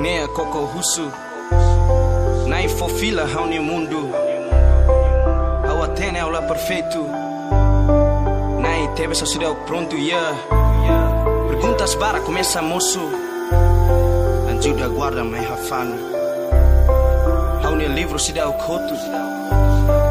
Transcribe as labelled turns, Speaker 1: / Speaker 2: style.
Speaker 1: Nea Coco Russo Nai fofila hauni mundo Ao atene ao lá perfeito Nai teve só cidade pronto yeah. Perguntas para começa moço Anjou da guarda mai hafano Hauni livro cidade coto